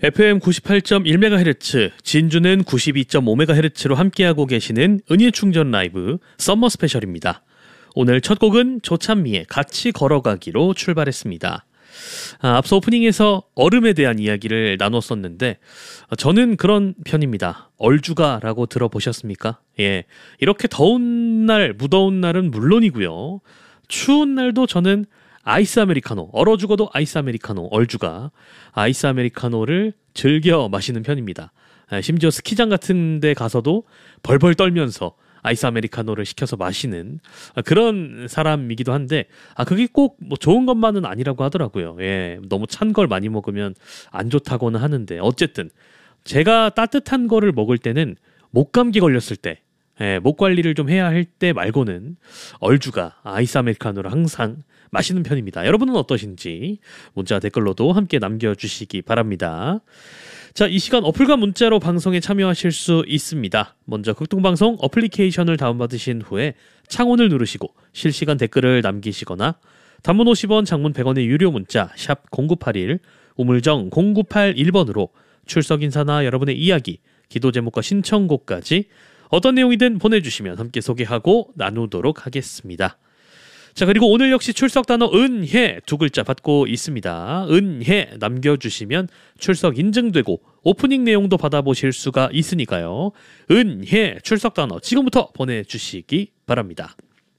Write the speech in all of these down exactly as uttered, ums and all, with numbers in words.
에프엠 구십팔 점 일 메가헤르츠, 진주는 구십이 점 오 메가헤르츠로 함께하고 계시는 은유충전 라이브 썸머 스페셜입니다. 오늘 첫 곡은 조찬미의 같이 걸어가기로 출발했습니다. 아, 앞서 오프닝에서 얼음에 대한 이야기를 나눴었는데 저는 그런 편입니다. 얼주가라고 들어보셨습니까? 예, 이렇게 더운 날, 무더운 날은 물론이고요. 추운 날도 저는 아이스 아메리카노, 얼어 죽어도 아이스 아메리카노, 얼주가 아이스 아메리카노를 즐겨 마시는 편입니다. 심지어 스키장 같은 데 가서도 벌벌 떨면서 아이스 아메리카노를 시켜서 마시는 그런 사람이기도 한데, 아, 그게 꼭 뭐 좋은 것만은 아니라고 하더라고요. 예, 너무 찬 걸 많이 먹으면 안 좋다고는 하는데, 어쨌든 제가 따뜻한 거를 먹을 때는 목감기 걸렸을 때, 예, 목 관리를 좀 해야 할 때 말고는 얼주가 아이스 아메리카노를 항상 마시는 편입니다. 여러분은 어떠신지 문자 댓글로도 함께 남겨주시기 바랍니다. 자, 이 시간 어플과 문자로 방송에 참여하실 수 있습니다. 먼저 극동방송 어플리케이션을 다운받으신 후에 창온을 누르시고 실시간 댓글을 남기시거나 단문 오십 원, 장문 백 원의 유료 문자 샵 공구팔일, 우물정 공구팔일 번으로 출석 인사나 여러분의 이야기, 기도 제목과 신청곡까지 어떤 내용이든 보내주시면 함께 소개하고 나누도록 하겠습니다. 자, 그리고 오늘 역시 출석 단어 은혜 두 글자 받고 있습니다. 은혜 남겨주시면 출석 인증되고 오프닝 내용도 받아보실 수가 있으니까요. 은혜 출석 단어 지금부터 보내주시기 바랍니다.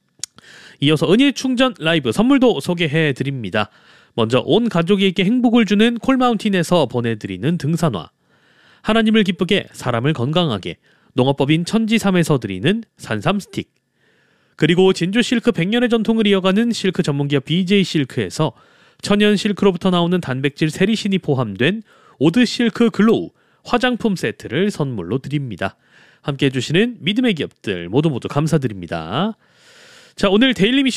이어서 은혜 충전 라이브 선물도 소개해드립니다. 먼저 온 가족에게 행복을 주는 콜마운틴에서 보내드리는 등산화, 하나님을 기쁘게 사람을 건강하게 농업법인 천지삼에서 드리는 산삼 스틱, 그리고 진주 실크 백 년의 전통을 이어가는 실크 전문기업 비제이 실크에서 천연 실크로부터 나오는 단백질 세리신이 포함된 오드 실크 글로우 화장품 세트를 선물로 드립니다. 함께해 주시는 믿음의 기업들 모두 모두 감사드립니다. 자, 오늘 데일리 미션